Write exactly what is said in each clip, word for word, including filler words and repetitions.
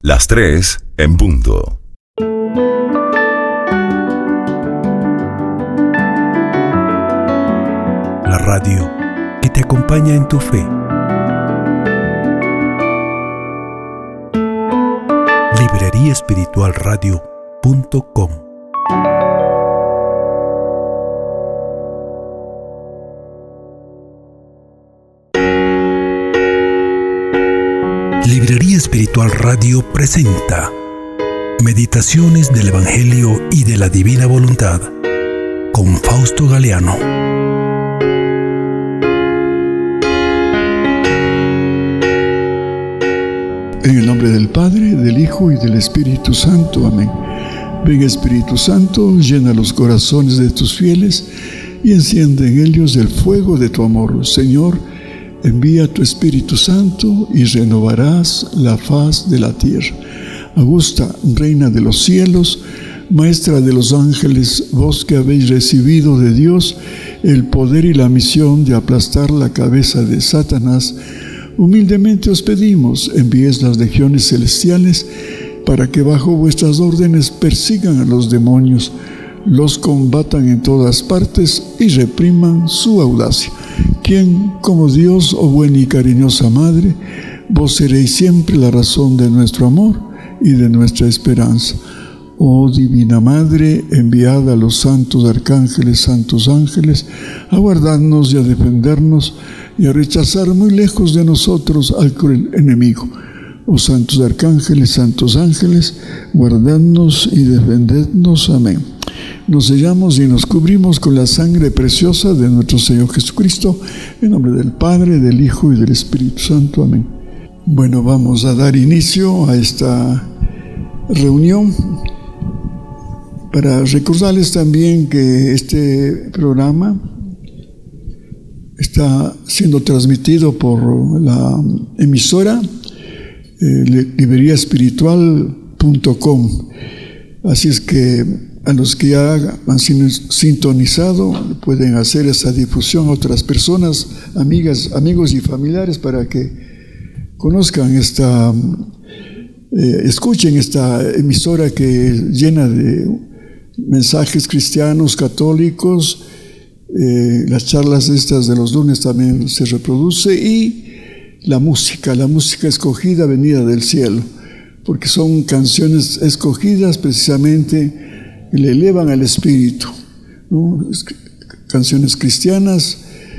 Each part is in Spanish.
Las tres en punto. La radio que te acompaña en tu fe. librería espiritual radio punto com. Librería Espiritual Radio presenta Meditaciones del Evangelio y de la Divina Voluntad con Fausto Galeano. En el nombre del Padre, del Hijo y del Espíritu Santo. Amén. Ven, Espíritu Santo, llena los corazones de tus fieles y enciende en ellos el fuego de tu amor. Señor, envía tu Espíritu Santo y renovarás la faz de la tierra. Augusta, Reina de los cielos, Maestra de los ángeles, vos que habéis recibido de Dios el poder y la misión de aplastar la cabeza de Satanás, humildemente os pedimos, envíes las legiones celestiales para que bajo vuestras órdenes persigan a los demonios, los combatan en todas partes y repriman su audacia. Quien, como Dios, oh buena y cariñosa Madre, vos seréis siempre la razón de nuestro amor y de nuestra esperanza. Oh Divina Madre, enviada a los santos arcángeles, santos ángeles, a guardarnos y a defendernos y a rechazar muy lejos de nosotros al cruel enemigo. Oh santos arcángeles, santos ángeles, guardadnos y defendednos. Amén. Nos sellamos y nos cubrimos con la sangre preciosa de nuestro Señor Jesucristo, en nombre del Padre, del Hijo y del Espíritu Santo. Amén. Bueno, vamos a dar inicio a esta reunión para recordarles también que este programa está siendo transmitido por la emisora eh, librería espiritual punto com. Así es que a los que ya han sintonizado pueden hacer esa difusión a otras personas, amigas, amigos y familiares para que conozcan esta, eh, escuchen esta emisora que es llena de mensajes cristianos, católicos. Eh, las charlas estas de los lunes también se reproduce, y la música, la música escogida venida del cielo, porque son canciones escogidas precisamente que le elevan al espíritu, ¿no? Canciones cristianas,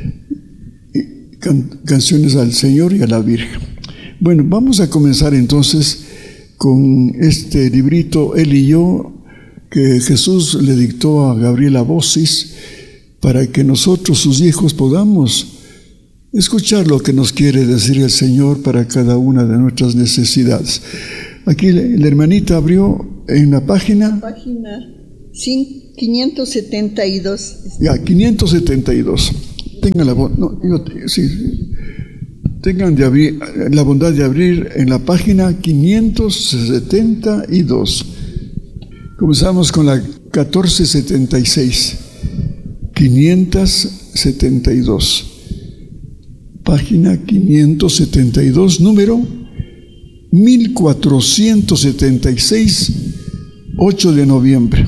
can, canciones al Señor y a la Virgen. Bueno, vamos a comenzar entonces con este librito, Él y yo, que Jesús le dictó a Gabriela Bossis, para que nosotros, sus hijos, podamos escuchar lo que nos quiere decir el Señor para cada una de nuestras necesidades. Aquí la hermanita abrió en la página... Página quinientos setenta y dos. Ya, quinientos setenta y dos. Tengan la, no, yo, sí, tengan de abrir, la bondad de abrir en la página quinientos setenta y dos. Comenzamos con la catorce setenta y seis. quinientos setenta y dos. Página quinientos setenta y dos, número mil cuatrocientos setenta y seis, ocho de noviembre.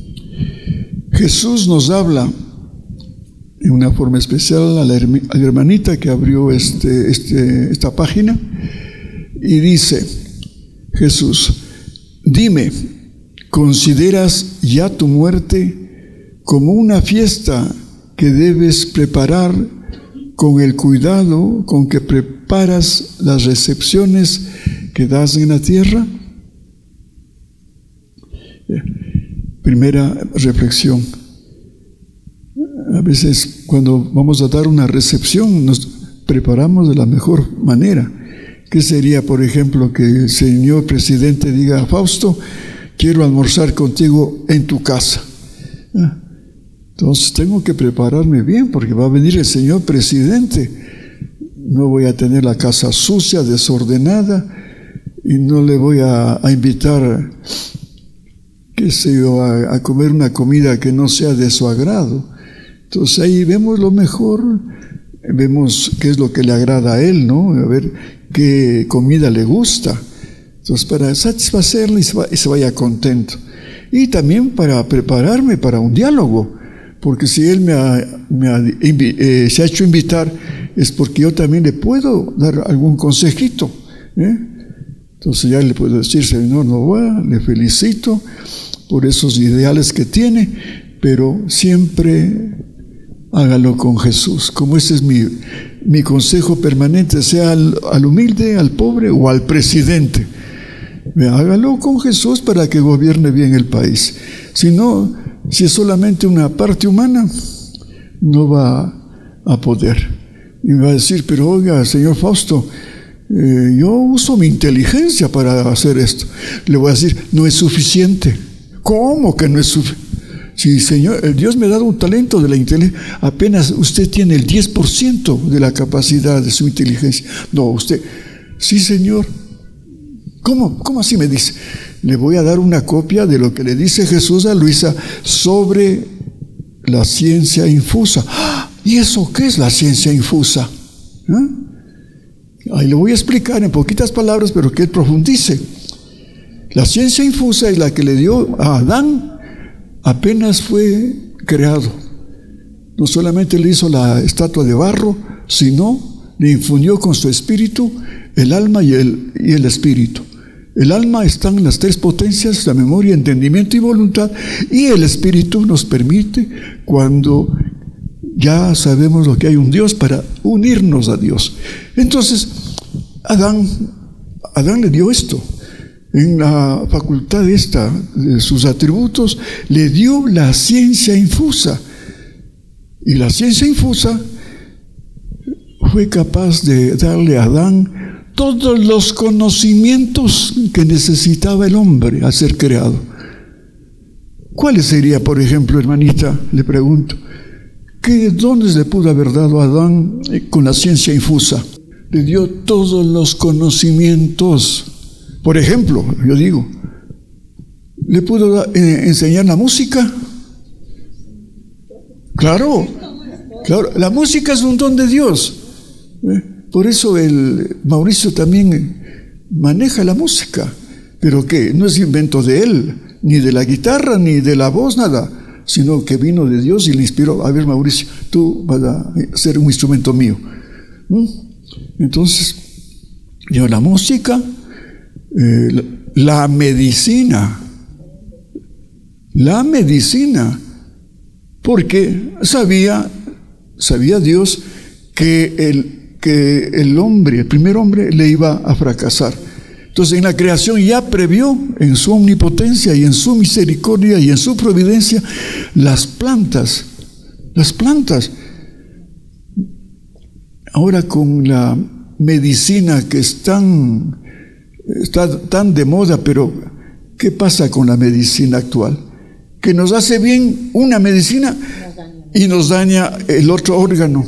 Jesús nos habla en una forma especial a la hermanita que abrió este, este, esta página, y dice Jesús: dime, ¿consideras ya tu muerte como una fiesta que debes preparar con el cuidado con que preparas las recepciones que das en la tierra? Primera reflexión. A veces cuando vamos a dar una recepción nos preparamos de la mejor manera. ¿Qué sería, por ejemplo, que el señor presidente diga: Fausto, quiero almorzar contigo en tu casa? Entonces tengo que prepararme bien, porque va a venir el señor presidente. No voy a tener la casa sucia, desordenada, y no le voy a, a invitar, qué sé yo, a, a comer una comida que no sea de su agrado. Entonces ahí vemos lo mejor, vemos qué es lo que le agrada a él, ¿no? A ver qué comida le gusta. Entonces, para satisfacerle y se, va, y se vaya contento. Y también para prepararme para un diálogo, porque si él me ha, me ha, eh, se ha hecho invitar, es porque yo también le puedo dar algún consejito, ¿eh? Entonces ya le puedo decir, señor Novoa, le felicito por esos ideales que tiene, pero siempre hágalo con Jesús. Como ese es mi, mi consejo permanente, sea al, al humilde, al pobre o al presidente. Hágalo con Jesús para que gobierne bien el país. Si no, si es solamente una parte humana, no va a poder. Y me va a decir, pero oiga, señor Fausto, eh, yo uso mi inteligencia para hacer esto. Le voy a decir, no es suficiente. ¿Cómo que no es suficiente? Si Señor, Dios me ha dado un talento de la inteligencia, apenas usted tiene el diez por ciento de la capacidad de su inteligencia. No, usted, sí, Señor. ¿Cómo? ¿Cómo así me dice? Le voy a dar una copia de lo que le dice Jesús a Luisa sobre la ciencia infusa. ¿Y eso qué es la ciencia infusa? ¿Eh? Ahí le voy a explicar en poquitas palabras, pero que él profundice. La ciencia infusa es la que le dio a Adán apenas fue creado. No solamente le hizo la estatua de barro, sino le infundió con su espíritu el alma y el, y el espíritu. El alma está en las tres potencias, la memoria, entendimiento y voluntad, y el espíritu nos permite, cuando ya sabemos lo que hay un Dios, para unirnos a Dios. Entonces, Adán, Adán le dio esto. En la facultad esta de sus atributos, le dio la ciencia infusa. Y la ciencia infusa fue capaz de darle a Adán todos los conocimientos que necesitaba el hombre al ser creado. ¿Cuáles sería, por ejemplo, hermanita? Le pregunto, ¿qué dones le pudo haber dado a Adán con la ciencia infusa? Le dio todos los conocimientos. Por ejemplo, yo digo, ¿le pudo da, eh, enseñar la música? Claro, claro, la música es un don de Dios. ¿Eh? Por eso el Mauricio también maneja la música. ¿Pero qué? No es invento de él, ni de la guitarra, ni de la voz, nada, sino que vino de Dios y le inspiró. A ver, Mauricio, tú vas a ser un instrumento mío. ¿Mm? Entonces, yo la música, eh, la, la medicina, la medicina, porque sabía, sabía Dios que el que el hombre, el primer hombre, le iba a fracasar. Entonces, en la creación ya previó, en su omnipotencia y en su misericordia y en su providencia, las plantas, las plantas. Ahora, con la medicina que es tan, está tan de moda, pero ¿qué pasa con la medicina actual? Que nos hace bien una medicina y nos daña el otro órgano.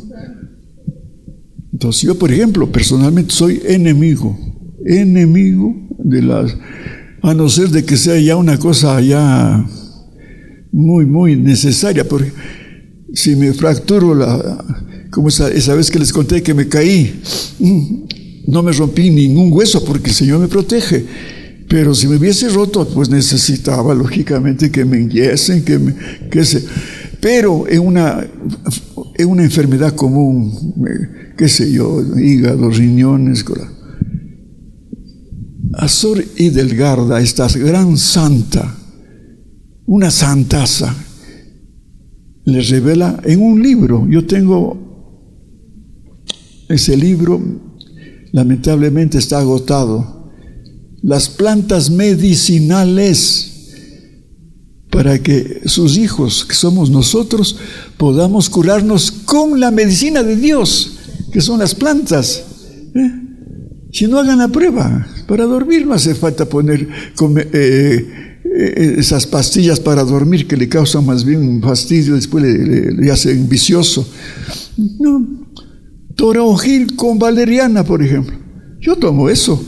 Entonces yo, por ejemplo, personalmente soy enemigo, enemigo de las, a no ser de que sea ya una cosa ya muy, muy necesaria, porque si me fracturo, la, como esa, esa vez que les conté que me caí, no me rompí ningún hueso porque el Señor me protege, pero si me hubiese roto, pues necesitaba lógicamente que me enyesen, que me, que se, pero en una, en una enfermedad común, qué sé yo, hígado, riñones, corazón. Azor Hidelgarda, esta gran santa, una santaza, le revela en un libro. Yo tengo ese libro, lamentablemente está agotado. Las plantas medicinales para que sus hijos, que somos nosotros, podamos curarnos con la medicina de Dios, que son las plantas. ¿Eh? Si no, hagan la prueba. Para dormir no hace falta poner come, eh, eh, esas pastillas para dormir que le causan más bien un fastidio, después le, le, le hacen vicioso. No. Toronjil con valeriana, por ejemplo. Yo tomo eso.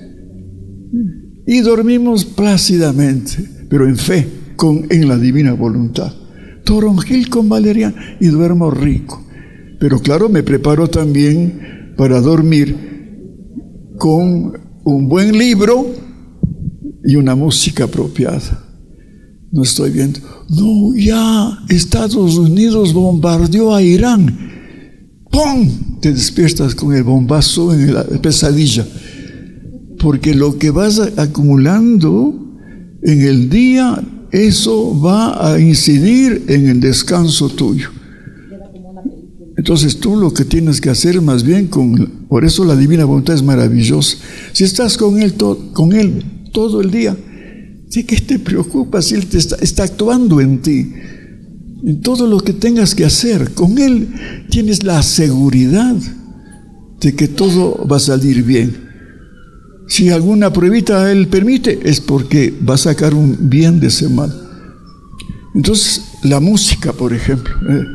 Y dormimos plácidamente, pero en fe, con, en la divina voluntad. Toronjil con valeriana y duermo rico. Pero claro, me preparo también para dormir con un buen libro y una música apropiada. No estoy viendo. No, ya Estados Unidos bombardeó a Irán. ¡Pum! Te despiertas con el bombazo en la pesadilla. Porque lo que vas acumulando en el día, eso va a incidir en el descanso tuyo. Entonces tú lo que tienes que hacer más bien con, por eso la divina voluntad es maravillosa. Si estás con él, to, con él todo el día, ¿de qué te preocupas? Si él te está, está actuando en ti, en todo lo que tengas que hacer. Con él tienes la seguridad de que todo va a salir bien. Si alguna pruebita él permite, es porque va a sacar un bien de ese mal. Entonces, la música, por ejemplo, eh,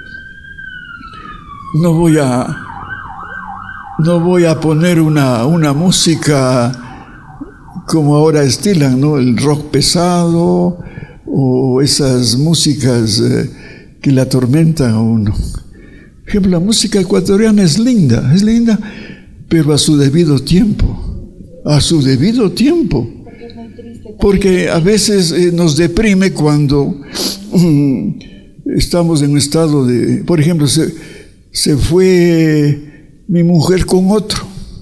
no voy a no voy a poner una, una música como ahora estilan, ¿no? El rock pesado o esas músicas eh, que le atormentan a uno. Por ejemplo, la música ecuatoriana es linda, es linda, pero a su debido tiempo, a su debido tiempo. Porque a veces eh, nos deprime cuando um, estamos en un estado de, por ejemplo, se, se fue mi mujer con otro.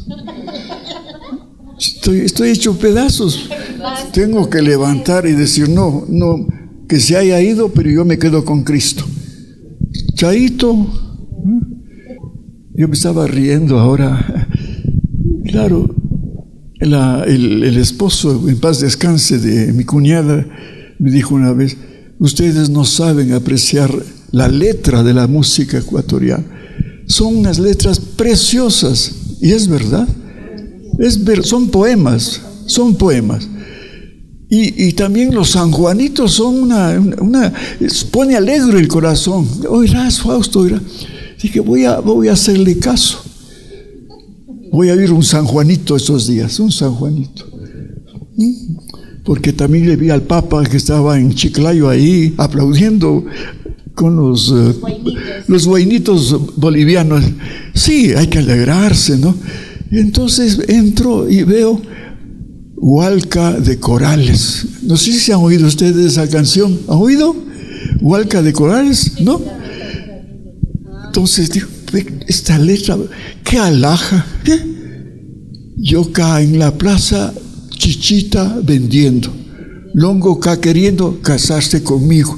Estoy, estoy hecho pedazos. Tengo que levantar y decir, no, no, que se haya ido, pero yo me quedo con Cristo. Chaito. Yo me estaba riendo ahora. Claro, la, el, el esposo, en paz descanse, de mi cuñada, me dijo una vez, ustedes no saben apreciar la letra de la música ecuatoriana. Son unas letras preciosas, y es verdad. Es ver, son poemas, son poemas. Y, y también los sanjuanitos son una, una, una pone alegre el corazón. Oirás, Fausto, oirás. Dije, voy a, voy a hacerle caso. Voy a ir un sanjuanito estos días, un sanjuanito. Porque también le vi al Papa que estaba en Chiclayo ahí aplaudiendo con los, uh, los guainitos bolivianos. Sí, hay que alegrarse, ¿no? Y entonces entro y veo Hualca de Corales. No sé si han oído ustedes esa canción. ¿Han oído? Hualca de Corales, ¿no? Entonces digo, esta letra, qué alhaja. ¿Eh? Yo acá en la plaza Chichita vendiendo, Longo acá queriendo casarse conmigo.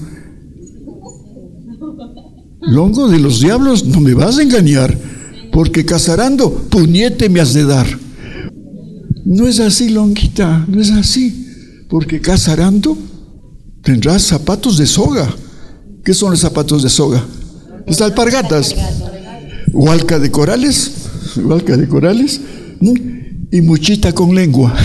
Longo de los diablos, no me vas a engañar, porque casarando, puñete me has de dar. No es así, Longuita, no es así, porque casarando tendrás zapatos de soga. ¿Qué son los zapatos de soga? Las alpargatas. Hualca de Corales, Hualca de Corales, y muchita con lengua.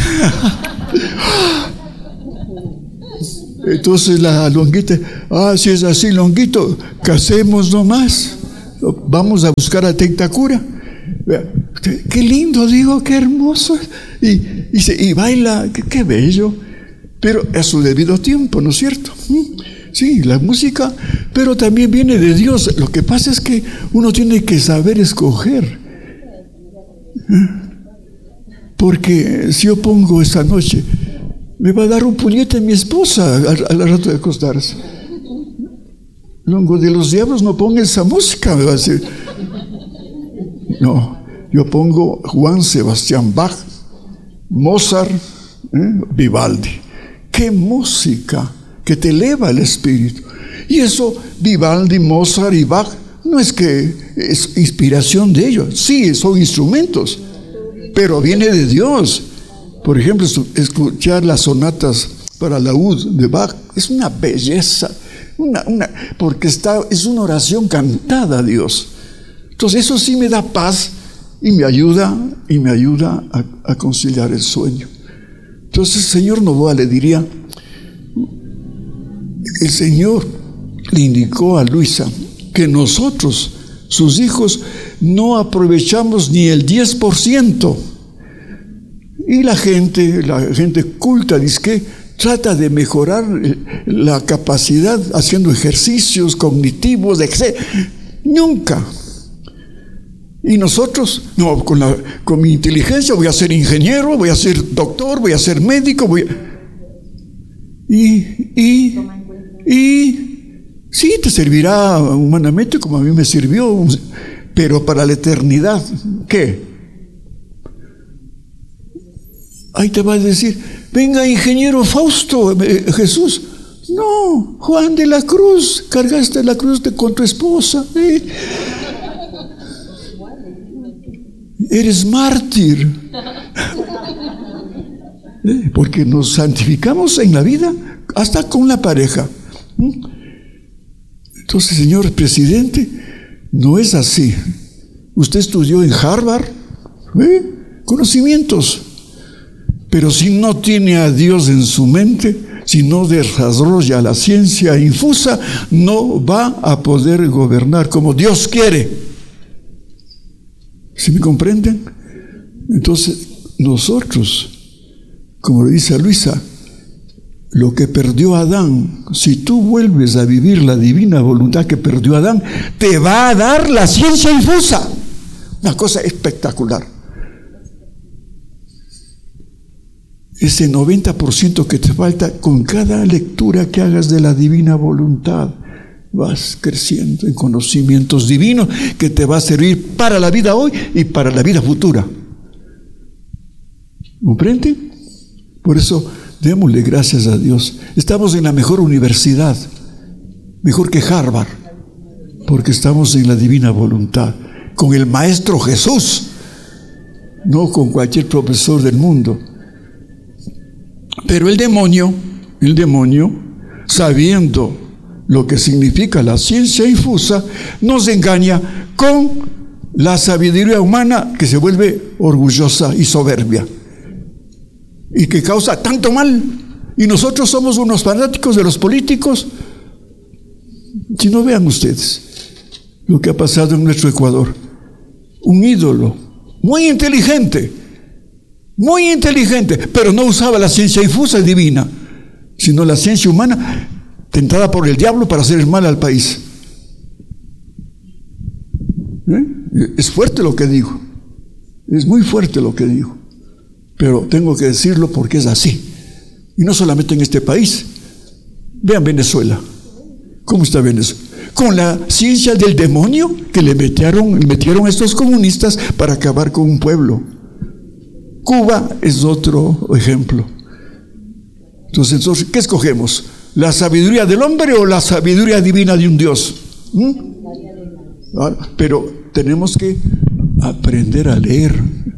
Entonces la Longuita, ah, si es así, Longuito, casemos nomás. Vamos a buscar a Tentacura. Qué lindo, digo, qué hermoso. Y, y, se, y baila, qué, qué bello. Pero a su debido tiempo, ¿no es cierto? Sí, la música, pero también viene de Dios. Lo que pasa es que uno tiene que saber escoger. Porque si yo pongo esta noche, me va a dar un puñete mi esposa a la rato de acostarse. Longo de los diablos, no ponga esa música, me va a decir. No, yo pongo Juan Sebastián Bach, Mozart, ¿eh? Vivaldi. ¡Qué música! Que te eleva el espíritu. Y eso, Vivaldi, Mozart y Bach, no es que es inspiración de ellos. Sí, son instrumentos, pero viene de Dios. Por ejemplo, escuchar las sonatas para laúd de Bach es una belleza. Una, una, porque está, es una oración cantada a Dios. Entonces eso sí me da paz y me ayuda y me ayuda a, a conciliar el sueño. Entonces el señor Novoa le diría, el Señor le indicó a Luisa que nosotros, sus hijos, no aprovechamos ni el diez por ciento. Y la gente, la gente culta, dice que trata de mejorar la capacidad haciendo ejercicios cognitivos, etcétera. Nunca. Y nosotros, no, con, la, con mi inteligencia voy a ser ingeniero, voy a ser doctor, voy a ser médico, voy a... Y, y, y sí, te servirá humanamente como a mí me sirvió, pero para la eternidad, ¿qué? Ahí te va a decir, venga, ingeniero Fausto, eh, Jesús. No, Juan de la Cruz, cargaste la cruz de, con tu esposa. ¿eh? Eres mártir. ¿Eh? Porque nos santificamos en la vida, hasta con la pareja. ¿Mm? Entonces, señor presidente, no es así. Usted estudió en Harvard, ¿eh? Conocimientos. Pero si no tiene a Dios en su mente, si no desarrolla la ciencia infusa, no va a poder gobernar como Dios quiere. ¿Sí me comprenden? Entonces, nosotros, como le dice a Luisa, lo que perdió Adán, si tú vuelves a vivir la divina voluntad que perdió Adán, te va a dar la ciencia infusa. Una cosa espectacular. Ese noventa por ciento que te falta, con cada lectura que hagas de la divina voluntad, vas creciendo en conocimientos divinos que te va a servir para la vida hoy y para la vida futura. ¿Comprenden? Por eso, démosle gracias a Dios. Estamos en la mejor universidad, mejor que Harvard, porque estamos en la divina voluntad, con el Maestro Jesús, no con cualquier profesor del mundo. Pero el demonio, el demonio, sabiendo lo que significa la ciencia infusa, nos engaña con la sabiduría humana que se vuelve orgullosa y soberbia y que causa tanto mal. Y nosotros somos unos fanáticos de los políticos. Si no, vean ustedes lo que ha pasado en nuestro Ecuador. Un ídolo muy inteligente, muy inteligente, pero no usaba la ciencia infusa divina, sino la ciencia humana tentada por el diablo para hacer el mal al país. ¿Eh? Es fuerte lo que digo, es muy fuerte lo que digo, pero tengo que decirlo porque es así. Y no solamente en este país. Vean Venezuela. ¿Cómo está Venezuela? Con la ciencia del demonio que le metieron, metieron estos comunistas para acabar con un pueblo. Cuba es otro ejemplo. Entonces, entonces, ¿qué escogemos? ¿La sabiduría del hombre o la sabiduría divina de un Dios? ¿Mm? Pero tenemos que aprender a leer.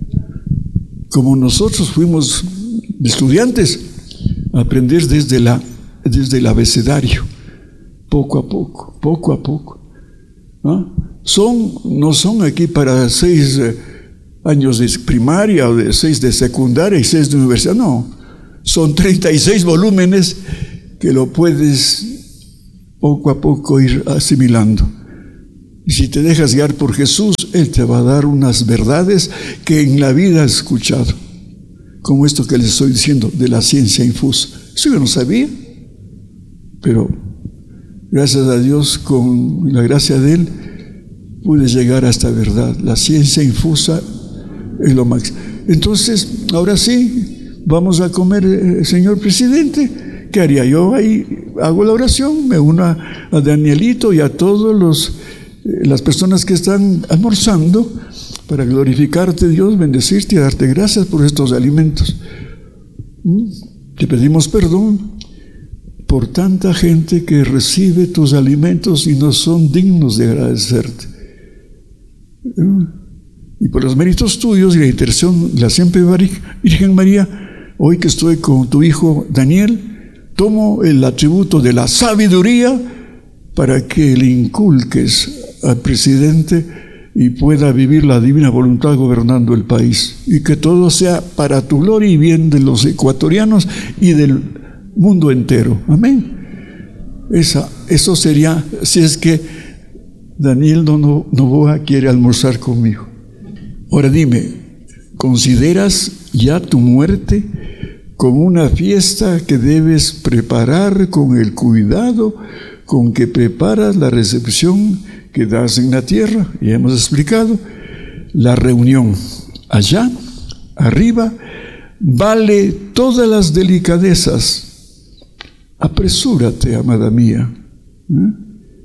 Como nosotros fuimos estudiantes, aprender desde, la, desde el abecedario, poco a poco, poco a poco. ¿Ah? Son, no son aquí para seis eh, años de primaria o de seis de secundaria y seis de universidad, no. Son treinta y seis volúmenes que lo puedes poco a poco ir asimilando. Y si te dejas guiar por Jesús, Él te va a dar unas verdades que en la vida has escuchado, como esto que les estoy diciendo de la ciencia infusa. Eso yo no sabía, pero gracias a Dios, con la gracia de Él, pude llegar a esta verdad. La ciencia infusa es lo máximo. Entonces, ahora sí, vamos a comer, eh, señor presidente. ¿Qué haría yo? Ahí hago la oración, me uno a, a Danielito y a todos los eh, las personas que están almorzando para glorificarte, Dios, bendecirte y darte gracias por estos alimentos. ¿Mm? Te pedimos perdón por tanta gente que recibe tus alimentos y no son dignos de agradecerte. ¿Mm? Y por los méritos tuyos y la intercesión de la siempre Virgen María, hoy que estoy con tu hijo Daniel, tomo el atributo de la sabiduría para que le inculques al presidente y pueda vivir la divina voluntad gobernando el país, y que todo sea para tu gloria y bien de los ecuatorianos y del mundo entero. Amén. Esa, eso sería si es que Daniel Novoa quiere almorzar conmigo. Ahora dime, ¿consideras ya tu muerte como una fiesta que debes preparar con el cuidado con que preparas la recepción que das en la tierra? Y hemos explicado la reunión allá, arriba, vale todas las delicadezas. Apresúrate, amada mía. ¿Eh?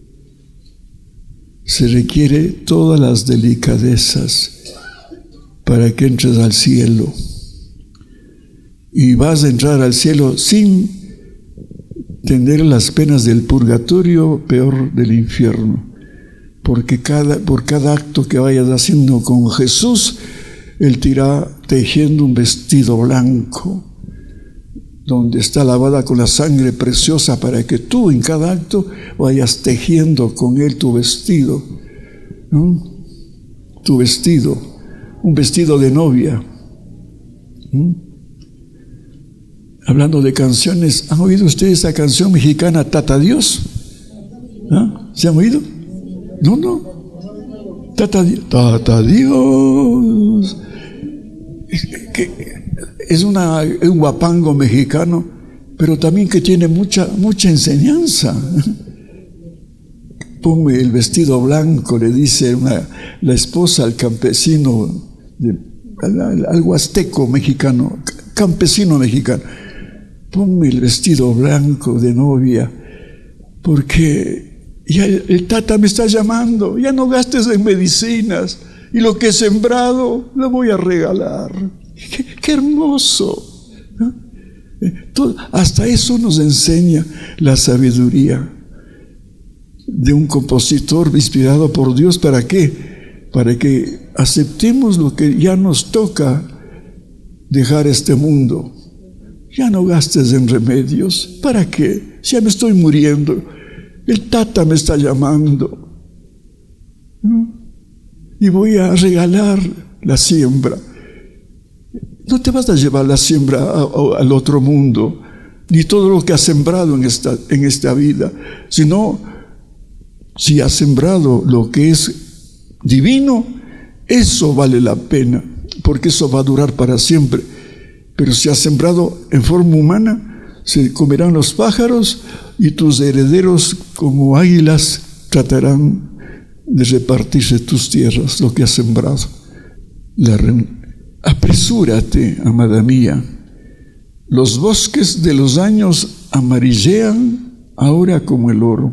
Se requiere todas las delicadezas para que entres al cielo. Y vas a entrar al cielo sin tener las penas del purgatorio, peor del infierno. Porque cada, por cada acto que vayas haciendo con Jesús, Él te irá tejiendo un vestido blanco, donde está lavada con la sangre preciosa, para que tú en cada acto vayas tejiendo con Él tu vestido, ¿no? Tu vestido, un vestido de novia. ¿Mm? Hablando de canciones, ¿han oído ustedes esa canción mexicana, Tata Dios? ¿Ah? ¿Se han oído? No, no. Tata, Tata Dios. Es una, un guapango mexicano, pero también que tiene mucha, mucha enseñanza. Ponme el vestido blanco, le dice una, la esposa al campesino, de, al, al huasteco mexicano, campesino mexicano. Ponme el vestido blanco de novia, porque ya el, el Tata me está llamando, ya no gastes en medicinas, y lo que he sembrado lo voy a regalar. ¡Qué, qué hermoso! ¿No? Todo, hasta eso nos enseña la sabiduría de un compositor inspirado por Dios. ¿Para qué? Para que aceptemos lo que ya nos toca dejar este mundo. Ya no gastes en remedios. ¿Para qué? Ya me estoy muriendo. El Tata me está llamando, ¿no? Y voy a regalar la siembra. No te vas a llevar la siembra a, a, al otro mundo, ni todo lo que has sembrado en esta, en esta vida, sino si has sembrado lo que es divino, eso vale la pena, porque eso va a durar para siempre. Pero si has sembrado en forma humana, se comerán los pájaros y tus herederos como águilas tratarán de repartirse tus tierras, lo que has sembrado. La re... Apresúrate, amada mía. Los bosques de los años amarillean ahora como el oro.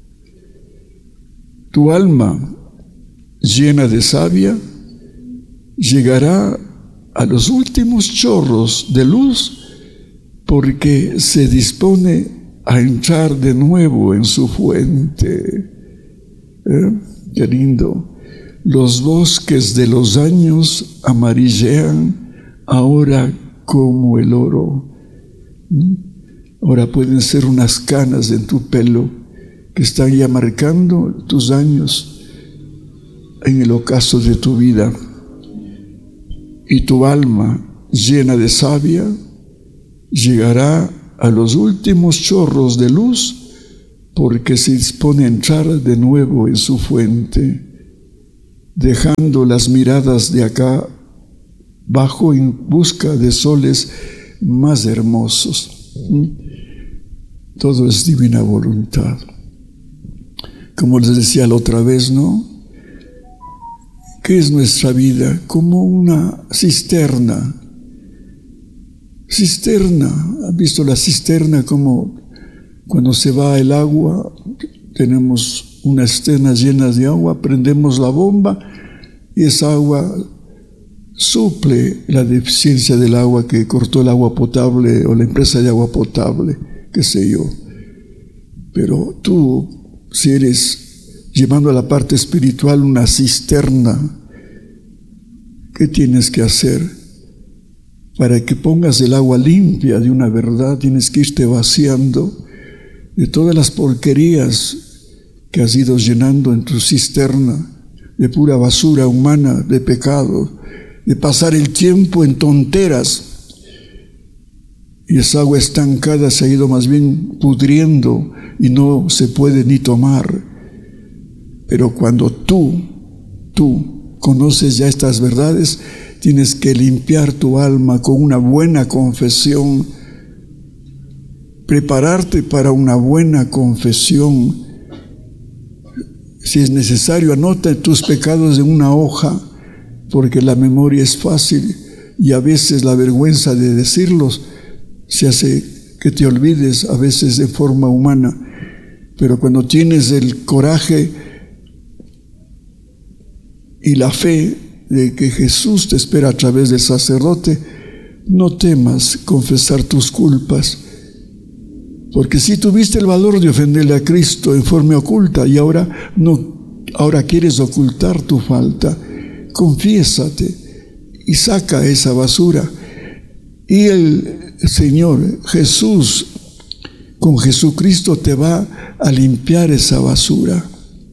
Tu alma, llena de savia, llegará a los últimos chorros de luz, porque se dispone a entrar de nuevo en su fuente. ¿Eh? Qué lindo. Los bosques de los años amarillean ahora como el oro. ¿Mm? Ahora pueden ser unas canas en tu pelo que están ya marcando tus años en el ocaso de tu vida. Y tu alma, llena de savia, llegará a los últimos chorros de luz, porque se dispone a entrar de nuevo en su fuente, dejando las miradas de acá bajo en busca de soles más hermosos. Todo es divina voluntad. Como les decía la otra vez, ¿no? ¿Qué es nuestra vida? Como una cisterna. Cisterna. ¿Han visto la cisterna como cuando se va el agua? Tenemos una cisterna llena de agua, prendemos la bomba y esa agua suple la deficiencia del agua que cortó el agua potable o la empresa de agua potable, qué sé yo. Pero tú, si eres, llevando a la parte espiritual, una cisterna, ¿qué tienes que hacer? Para que pongas el agua limpia de una verdad, tienes que irte vaciando de todas las porquerías que has ido llenando en tu cisterna, de pura basura humana, de pecado, de pasar el tiempo en tonteras. Y esa agua estancada se ha ido más bien pudriendo y no se puede ni tomar. Pero cuando tú, tú conoces ya estas verdades, tienes que limpiar tu alma con una buena confesión, prepararte para una buena confesión. Si es necesario, anota tus pecados en una hoja porque la memoria es fácil y a veces la vergüenza de decirlos se hace que te olvides, a veces de forma humana. Pero cuando tienes el coraje y la fe de que Jesús te espera a través del sacerdote, no temas confesar tus culpas, porque si tuviste el valor de ofenderle a Cristo en forma oculta y ahora no, ahora quieres ocultar tu falta, confiésate y saca esa basura. Y el Señor Jesús, con Jesucristo, te va a limpiar esa basura.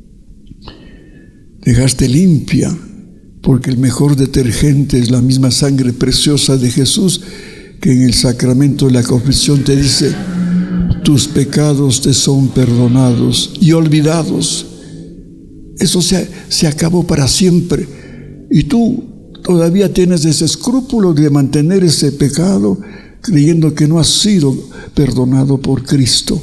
Dejaste limpia, porque el mejor detergente es la misma sangre preciosa de Jesús, que en el sacramento de la confesión te dice: tus pecados te son perdonados y olvidados. Eso se, se acabó para siempre. Y tú todavía tienes ese escrúpulo de mantener ese pecado, creyendo que no has sido perdonado por Cristo.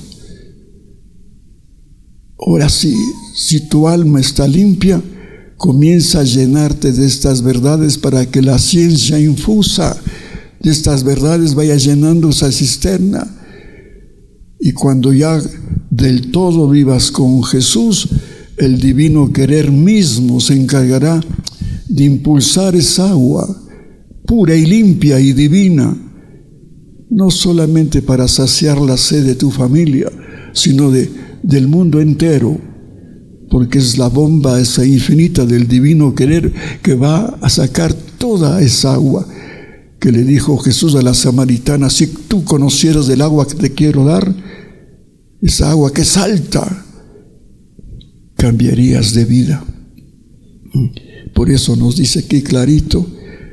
Ahora sí, si tu alma está limpia, comienza a llenarte de estas verdades para que la ciencia infusa de estas verdades vaya llenando esa cisterna. Y cuando ya del todo vivas con Jesús, el divino querer mismo se encargará de impulsar esa agua pura y limpia y divina, no solamente para saciar la sed de tu familia, sino de, del mundo entero, porque es la bomba esa infinita del divino querer que va a sacar toda esa agua que le dijo Jesús a la samaritana: si tú conocieras del agua que te quiero dar, esa agua que salta, cambiarías de vida. Por eso nos dice aquí clarito: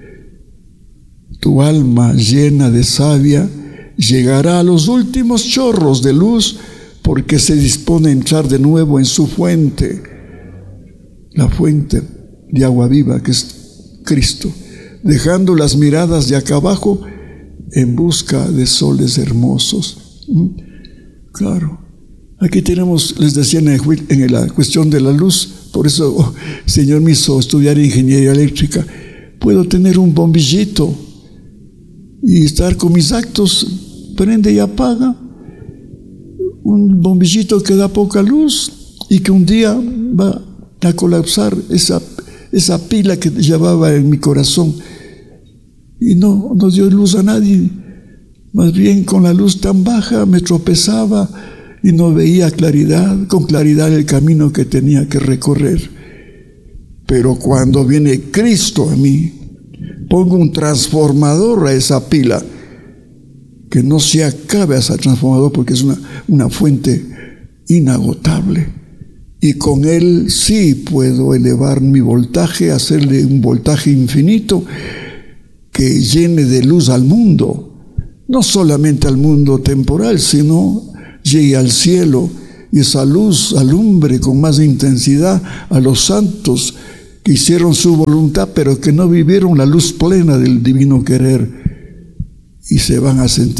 tu alma llena de savia llegará a los últimos chorros de luz, porque se dispone a entrar de nuevo en su fuente, la fuente de agua viva que es Cristo, dejando las miradas de acá abajo en busca de soles hermosos. Claro, aquí tenemos, les decía en la cuestión de la luz, por eso oh, el Señor me hizo estudiar ingeniería eléctrica. Puedo tener un bombillito y estar con mis actos, prende y apaga, un bombillito que da poca luz y que un día va a colapsar esa, esa pila que llevaba en mi corazón, y no, no dio luz a nadie. Más bien, con la luz tan baja me tropezaba y no veía claridad, con claridad el camino que tenía que recorrer. Pero cuando viene Cristo a mí, pongo un transformador a esa pila, que no se acabe ese transformador, porque es una, una fuente inagotable, y con él sí puedo elevar mi voltaje, hacerle un voltaje infinito que llene de luz al mundo, no solamente al mundo temporal, sino llegue al cielo, y esa luz alumbre con más intensidad a los santos que hicieron su voluntad, pero que no vivieron la luz plena del divino querer, y se van a sentir